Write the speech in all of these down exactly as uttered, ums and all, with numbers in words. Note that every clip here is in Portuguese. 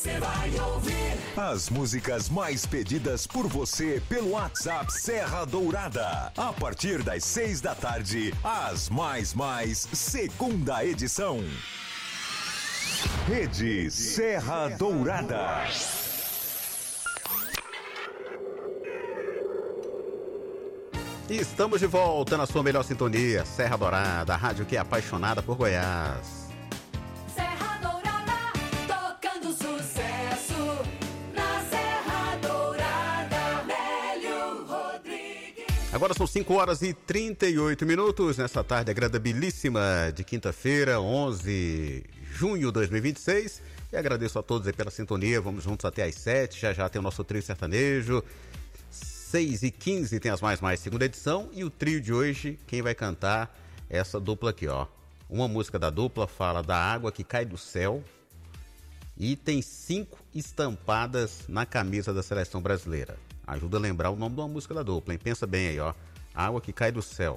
Você vai ouvir as músicas mais pedidas por você pelo WhatsApp Serra Dourada. A partir das seis da tarde, as mais mais segunda edição. Rede Serra Dourada. E estamos de volta na sua melhor sintonia, Serra Dourada, a rádio que é apaixonada por Goiás. Serra Dourada, tocando sucesso. Na Serra Dourada, Hélio Rodrigues. Agora são cinco horas e trinta e oito minutos, nessa tarde agradabilíssima de quinta-feira, onze de junho de dois mil e vinte e seis. E agradeço a todos aí pela sintonia, vamos juntos até às sete, já já tem o nosso trio sertanejo. seis e quinze tem as mais mais segunda edição, e o trio de hoje, quem vai cantar é essa dupla aqui, ó. Uma música da dupla fala da água que cai do céu e tem cinco estampadas na camisa da seleção brasileira. Ajuda a lembrar o nome de uma música da dupla, hein? Pensa bem aí, ó. Água que cai do céu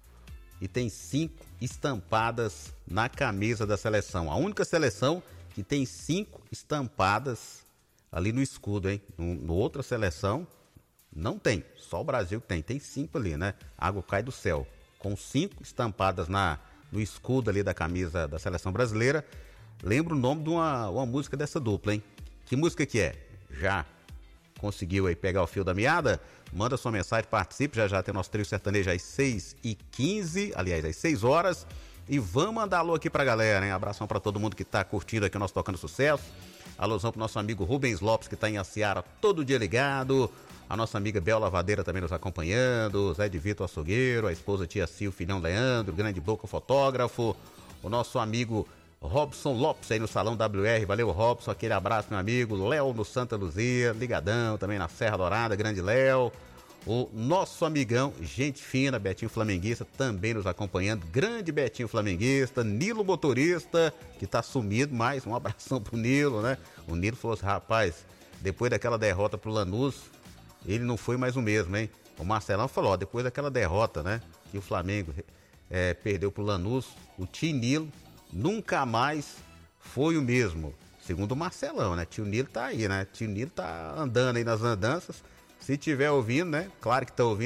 e tem cinco estampadas na camisa da seleção. A única seleção que tem cinco estampadas ali no escudo, hein? No, no outra seleção não tem, só o Brasil que tem, tem cinco ali, né? Água cai do céu, com cinco estampadas na, no escudo ali da camisa da seleção brasileira. Lembra o nome de uma, uma música dessa dupla, hein? Que música que é? Já conseguiu aí pegar o fio da meada? Manda sua mensagem, participe, já já tem nosso trio sertanejo às seis e quinze, aliás, às seis horas. E vamos mandar alô aqui pra galera, hein? Abração pra todo mundo que tá curtindo aqui o nosso Tocando Sucesso. Alôzão pro nosso amigo Rubens Lopes, que tá em Aciara todo dia ligado. A nossa amiga Bel Lavadeira também nos acompanhando, Zé de Vitor Açougueiro, a esposa Tia Sil, o filhão Leandro, Grande Boca fotógrafo, o nosso amigo Robson Lopes aí no Salão W R, valeu Robson, aquele abraço meu amigo, Léo no Santa Luzia, ligadão também na Serra Dourada, grande Léo, o nosso amigão, gente fina, Betinho Flamenguista, também nos acompanhando, grande Betinho Flamenguista, Nilo Motorista, que tá sumido, mais um abração pro Nilo, né? O Nilo falou assim, rapaz, depois daquela derrota pro Lanús, ele não foi mais o mesmo, hein? O Marcelão falou, ó, depois daquela derrota, né? Que o Flamengo é, perdeu pro Lanús, o tio Nilo nunca mais foi o mesmo. Segundo o Marcelão, né? Tio Nilo tá aí, né? Tio Nilo tá andando aí nas andanças. Se tiver ouvindo, né? Claro que tá ouvindo.